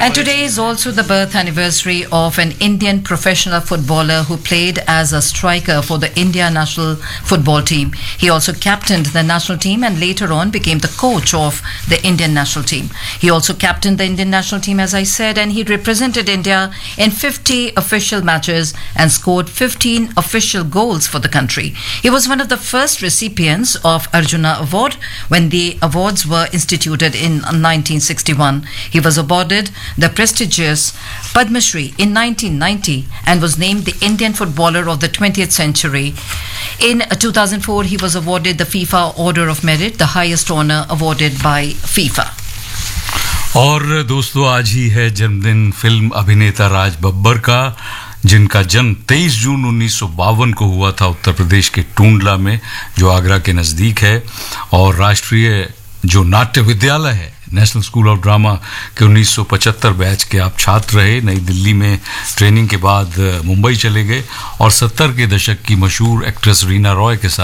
And today is also the birth anniversary of an Indian professional footballer who played as a striker for the India national football team. He also captained the national team and later on became the coach of the Indian national team. He also captained the Indian national team, as I said, and he represented India in 50 official matches and scored 15 official goals for the country. He was one of the first recipients of Arjuna Award when the awards were instituted in 1961. He was awarded the prestigious Padma Shri in 1990 and was named the Indian Footballer of the 20th Century. In 2004, he was awarded the FIFA Order of Merit, the highest honor awarded by FIFA. और दोस्तों, आज ही है जन्मदिन film अभिनेता राज बब्बर का, जिनका जन्म 23 जून 1952 को हुआ था उत्तर प्रदेश के टूंडला में, जो आगरा के नज़दीक है। और राष्ट्रीय जो नाट्य विद्यालय है, नेशनल स्कूल ऑफ ड्रामा के 1975 बैच के आप छात्र रहे। नई दिल्ली में ट्रेनिंग के बाद मुंबई चले गए और 70 के दशक की मशहूर एक्ट्रेस रीना रॉय के साथ